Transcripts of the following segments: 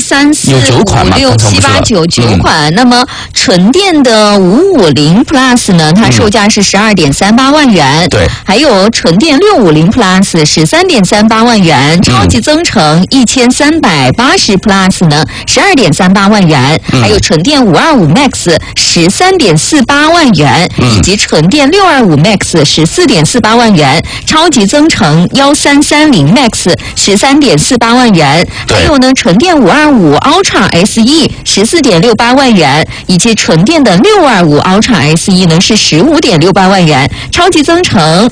3、4、5、6、7、8、9款。那么纯电的550 Plus 呢，它售价是12.38万元。 对， 还有纯电650 Plus 13.38万元，超级增程1380 Plus 呢12.38万元，还有纯电525 Max 13.48万元，以及纯电625 Max 14.48万元，超级增程1330 Max 13.48万元，还有呢纯电525 Ultra SE 14.68万元，以及纯电的625 Ultra SE 呢是15.68万元，超级增程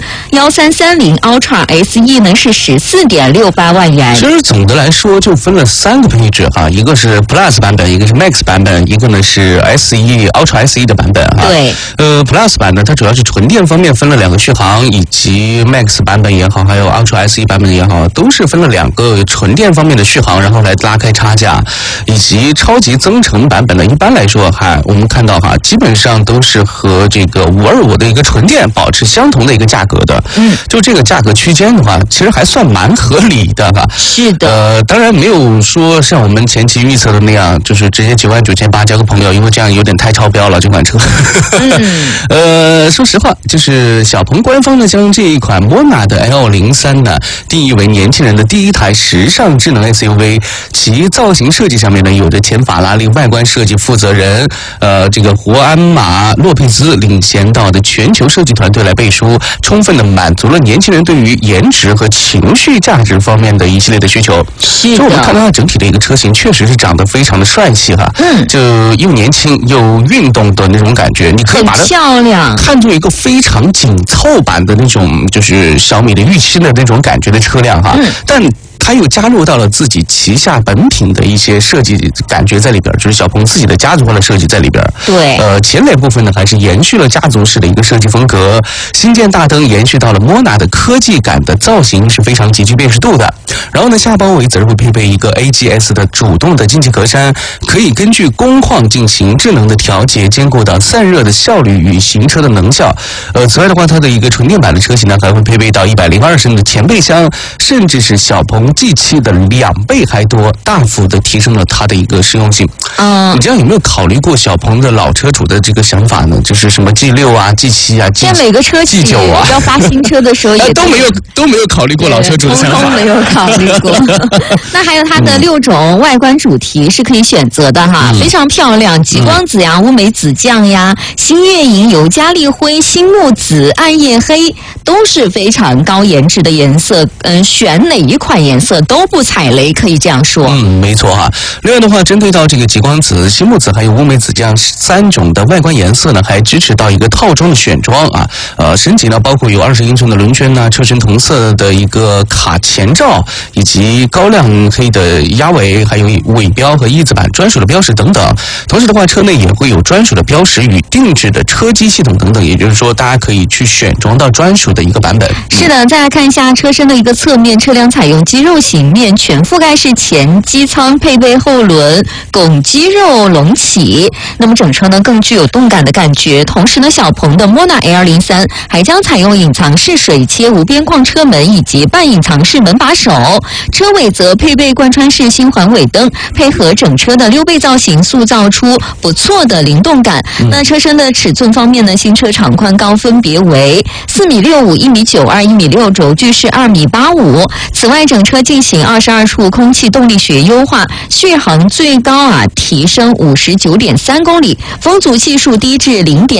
1330 Ultra SE 呢是14.68万元。 其实总的来说就分了3个配置哈，一个是 Plus 版本，一个是 Max 版本，一个呢是 SE Ultra SE 的版本哈。 对。 Plus 版呢，它主要是纯电方面分了2个续航，以及 Max 版本也好，还有 Ultra SE 版本也好，都是分了2个纯电方面的续航，然后来拉开差价。以及超级增程版本呢，一般来说哈，我们看到哈，基本上都是和这个525的一个纯电保持相同的一个价格的。就这个价格区间的话，其实还算蛮合理的哈。 是的。 当然没有说像我们前期预测的那样，就是直接99800交个朋友，因为这样有点太超标了这款车。说实话，就是小鹏官方呢将这一款 Mona 的 L03 呢定义为年轻人的第一台时尚智能 SUV， 其造型设计上面呢有着前法拉利外观设计负责人这个胡安马洛佩兹领衔到的全球设计团队来背书，充分的满足了年轻人对于颜值和情绪价值方面的一系列的需求。 是的。 所以我们看到它整体的一个车型确实是长得非常的帅气哈，就又年轻又运动的那种感觉，你可以把它漂亮看作一个非常紧凑版的那种，就是小米的预期的那种感觉的车辆哈，但它又加入到了自己旗下本品的一些设计感觉在里边，就是小鹏自己的家族化的设计在里边。 对， 前脸部分呢还是延续了家族式的一个设计风格，新建大灯延续到了莫纳的科技感的造型是非常极具辨识度的。然后呢，下包围则是会配备一个 AGS 的主动的进气格栅，可以根据工况进行智能的调节，兼顾到散热的效率与行车的能效。此外的话，它的一个纯电版的车型呢，还会配备到102升的前备箱，甚至是小鹏G7的2倍还多，大幅的提升了它的一个实用性。你这样有没有考虑过小鹏的老车主的这个想法呢？就是什么 G6 啊、G7 啊、 现在每个车企 G9 啊， 要发新车的时候也都没有考虑过老车主的想法， 通没有考虑过。那还有它的6种外观主题是可以选择的哈，非常漂亮，极光紫呀、乌梅紫酱呀、星月银、尤加利灰、星木紫、暗夜黑，都是非常高颜值的颜色。选哪一款颜色都不踩雷，可以这样说。 没错哈。另外的话，针对到这个极光紫、星木紫还有乌梅紫这样3种的外观颜色呢，还支持到一个套装的选装啊。升级呢，包括有20英寸的轮圈呢，车身同色的一个卡前罩，以及高亮黑的压尾，还有尾标和翼子板专属的标识等等。同时的话，车内也会有专属的标识与定制的车机系统等等，也就是说，大家可以去选装到专属的一个版本。 是的，再来看一下车身的一个侧面，车辆采用肌肉型面，全覆盖式前机舱，配备后轮拱肌肉隆起，那么整车呢更具有动感的感觉。同时呢，小鹏的 Mona L03 还将采用隐藏式水切无边框车门以及半隐藏式门把手，车尾则配备贯穿式新环尾灯，配合整车的溜背造型，塑造出不错的灵动感。那车身的尺寸方面呢，新车长宽高分别为4.65米、1.92米、1.6米，轴距是2.85米。此外，整车进行22处空气动力学优化，续航最高提升59.3公里，风阻系数低至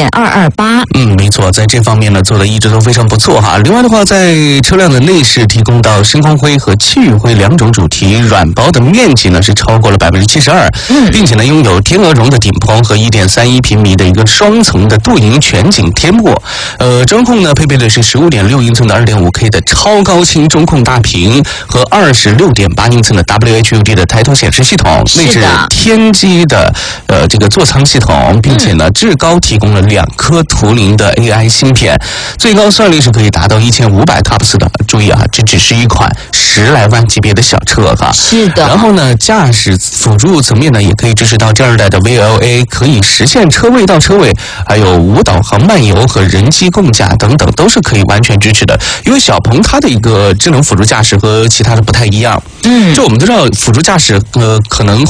0.228。 没错，在这方面呢做的一直都非常不错哈。另外的话，在车辆的内饰提供到深光灰和气宇灰2种主题，软包的面积呢是超过了72%，并且呢拥有天鹅绒的顶棚和1.31平米的一个双层的镀银全景天幕。中控呢配备的是15.6英寸的2.5K 的超高清中控大屏和26.8英寸的 WHUD 的抬头显示系统，内置天玑的这个座舱系统，并且呢至高提供了2颗图灵的 AI 芯片，最高算力是可以达到1500 TOPS 的。注意这只是一款10来万级别的小车哈。 是的。 然后呢，驾驶辅助层面呢，也可以支持到第2代的 VLA， 可以实现车位到车位，还有无导航漫游和人机共驾等等，都是可以完全支持的。因为小鹏它的一个智能辅助驾驶和其他的不太一样。就我们都知道辅助驾驶可能